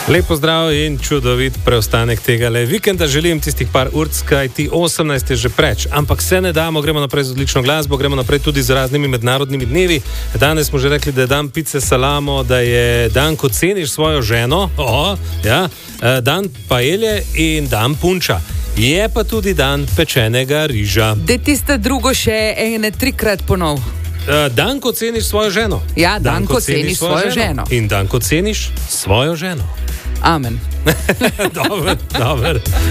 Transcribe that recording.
Lepo zdrav in čudovit preostanek tega vikenda. Želim tistih par urc, kajti 18 je že preč. Ampak se ne damo, gremo naprej z odlično glasbo, gremo naprej tudi z raznimi mednarodnimi dnevi. Danes smo že rekli, da je dan pice salamo, da je dan, ko ceniš svojo ženo, dan paelje in dan punča. Je pa tudi dan pečenega riža. Da tiste drugo še ene 3-krat ponov. Dan, ko ceniš svojo ženo. Ja, dan, ko ceniš svojo ženo. In dan, ko ceniš svojo ženo. Amen. Dober.